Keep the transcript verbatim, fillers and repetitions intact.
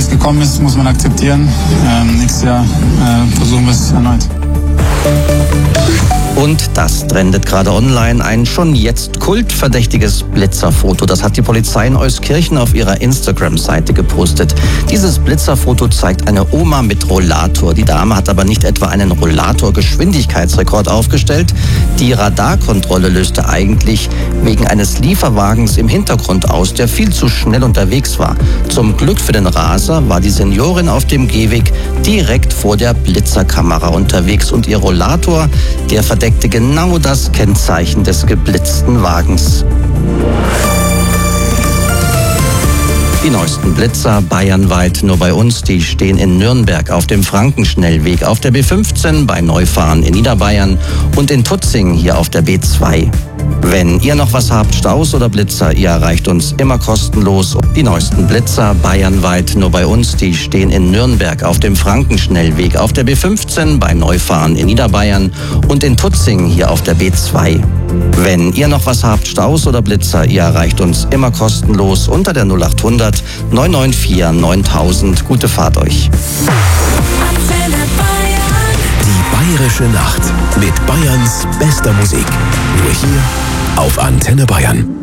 es gekommen ist, muss man akzeptieren. Ähm, nächstes Jahr äh, versuchen wir es erneut. Und das trendet gerade online, ein schon jetzt kultverdächtiges Blitzerfoto. Das hat die Polizei in Euskirchen auf ihrer Instagram-Seite gepostet. Dieses Blitzerfoto zeigt eine Oma mit Rollator. Die Dame hat aber nicht etwa einen Rollator-Geschwindigkeitsrekord aufgestellt. Die Radarkontrolle löste eigentlich wegen eines Lieferwagens im Hintergrund aus, der viel zu schnell unterwegs war. Zum Glück für den Raser war die Seniorin auf dem Gehweg direkt vor der Blitzerkamera unterwegs und ihr Rollator, der verdeckte genau das Kennzeichen des geblitzten Wagens. Die neuesten Blitzer bayernweit nur bei uns, die stehen in Nürnberg auf dem Frankenschnellweg, auf der B fünfzehn bei Neufahren in Niederbayern und in Tutzing hier auf der B zwei. Wenn ihr noch was habt, Staus oder Blitzer, ihr erreicht uns immer kostenlos. Die neuesten Blitzer bayernweit nur bei uns, die stehen in Nürnberg auf dem Frankenschnellweg, auf der B fünfzehn bei Neufahren in Niederbayern und in Tutzing hier auf der B zwei. Wenn ihr noch was habt, Staus oder Blitzer, ihr erreicht uns immer kostenlos unter der null achthundert neun neun vier neuntausend. Gute Fahrt euch. Die Bayerische Nacht mit Bayerns bester Musik. Nur hier auf Antenne Bayern.